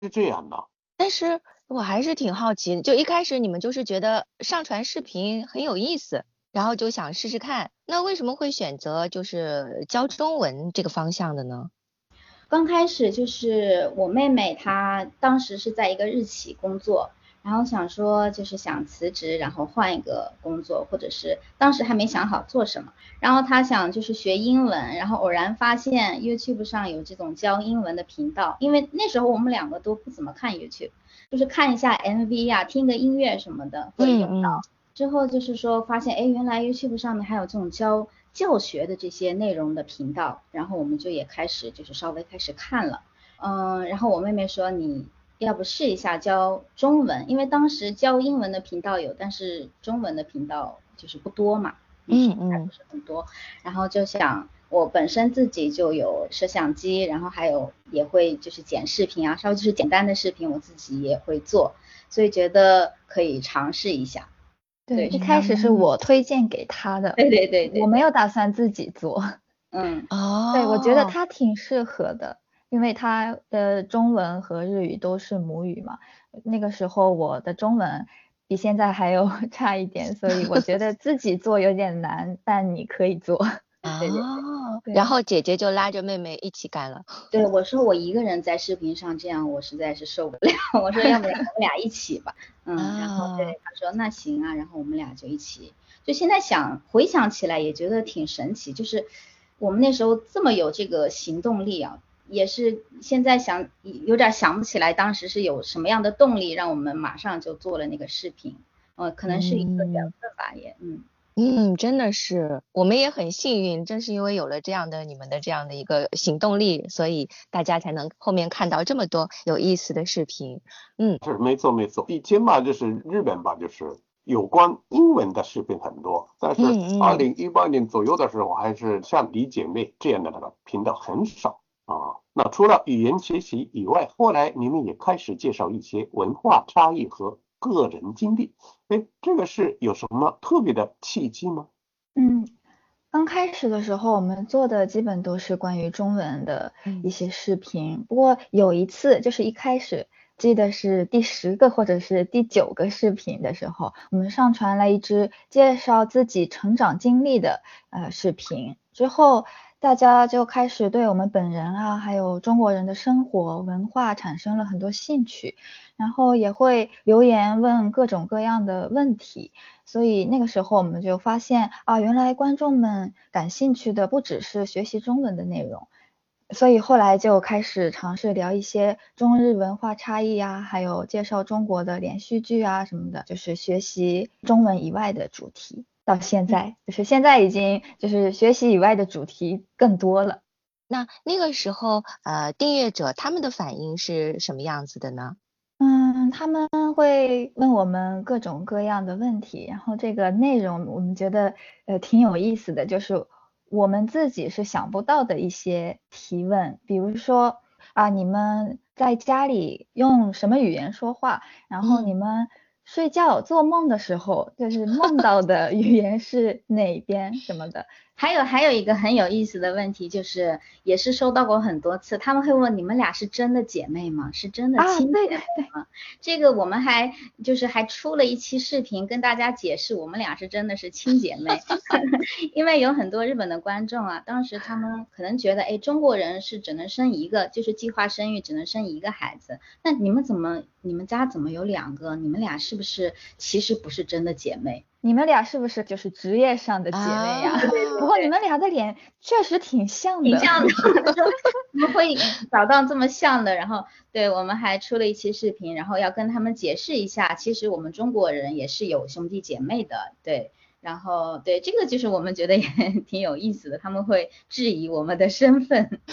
是这样的。 但是我还是挺好奇的，就一开始你们就是觉得上传视频很有意思，然后就想试试看，那为什么会选择就是教中文这个方向的呢？ 刚开始就是我妹妹，她当时是在一个日企工作，然后想说就是想辞职，然后换一个工作，或者是当时还没想好做什么，然后她想就是学英文，然后偶然发现 YouTube 上有这种教英文的频道，因为那时候我们两个都不怎么看 YouTube，就是看一下 MV 呀、听个音乐什么的会用到。 嗯嗯之后就是说发现，哎，原来 YouTube 上面还有这种教学的这些内容的频道，然后我们就也开始就是稍微开始看了，然后我妹妹说你要不试一下教中文，因为当时教英文的频道有，但是中文的频道就是不多嘛，还不嗯嗯。 是很多，然后就想我本身自己就有摄像机，然后还有也会就是剪视频啊，稍微就是简单的视频我自己也会做，所以觉得可以尝试一下。 对， 对， 一开始是我推荐给他的， 对对对对对， 我没有打算自己做。 嗯对，我觉得哦。 他挺适合的，因为他的中文和日语都是母语嘛。那个时候我的中文比现在还有差一点，所以我觉得自己做有点难，但你可以做。 对对哦，然对， 后姐姐就拉着妹妹一起干了。 对，我说我一个人在视频上这样，我实在是受不了。我说要不然我们俩一起吧，然后啊。 对他说那行啊，然后我们俩就一起。就现在回想起来也觉得挺神奇，就是我们那时候这么有这个行动力啊，也是现在想有点想不起来当时是有什么样的动力让我们马上就做了那个视频，可能是一个缘嗯。 分吧，也嗯，真的是，我们也很幸运，正是因为有了这样的你们的这样的一个行动力，所以大家才能后面看到这么多有意思的视频。嗯是没错没错，以前吧就是日本吧就是有关英文的视频很多，但是二嗯嗯。 零一八年左右的时候，还是像李姐妹这样的那个频道很少啊。那除了语言学习以外，后来你们也开始介绍一些文化差异和个人经历，哎，这个是有什么特别的契机吗？ 嗯，刚开始的时候，我们做的基本都是关于中文的一嗯些视频。不过有一次，就是一开始记得是第10个或者是第9个视频的时候，我们上传了一支介绍自己成长经历的视频。之后，大家就开始对我们本人啊，还有中国人的生活文化产生了很多兴趣，然后也会留言问各种各样的问题。所以那个时候我们就发现啊，原来观众们感兴趣的不只是学习中文的内容，所以后来就开始尝试聊一些中日文化差异啊，还有介绍中国的连续剧啊什么的，就是学习中文以外的主题。到现在，就是现在已经就是学习以外的主题更多了。 那个时候，订阅者他们的反应是什么样子的呢？ 他们会问我们各种各样的问题，然后这个内容我们觉得挺有意思的，就是我们自己是想不到的一些提问，比如说啊，你们在家里用什么语言说话？然后你嗯。 们睡觉做梦的时候，就是梦到的语言是哪边什么的。 还有一个很有意思的问题，就是也是收到过很多次，他们会问你们俩是真的姐妹吗？是真的啊， 亲姐妹对对对。 吗？这个我们还出了一期视频跟大家解释，我们俩是真的是亲姐妹，因为有很多日本的观众啊，当时他们可能觉得，哎，中国人是只能生一个，就是计划生育只能生一个孩子，那你们家怎么有2个？你们俩是不是其实不是真的姐妹？ 你们俩是不是就是职业上的姐妹呀？不过你们俩的脸确实挺像的。 挺像的，他说怎么会找到这么像的？然后对我们还出了一期视频，然后要跟他们解释一下，其实我们中国人也是有兄弟姐妹的，对。然后对这个就是我们觉得也挺有意思的，他们会质疑我们的身份。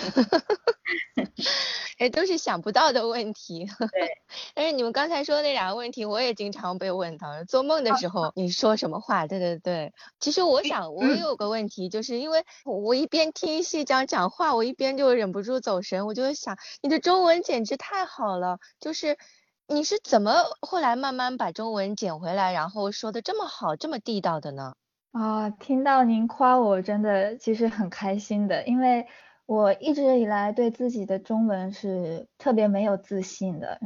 哎，都是想不到的问题。 对， 但是你们刚才说的那两个问题，我也经常被问到。做梦的时候你说什么话？对对对。其实我想，我有个问题，就是因为我一边听西讲话，我一边就忍不住走神，我就想，你的中文简直太好了，就是你是怎么后来慢慢把中文捡回来，然后说的这么好，这么地道的呢？ 啊，听到您夸我，真的其实很开心的，因为我一直以来对自己的中文是特别没有自信的。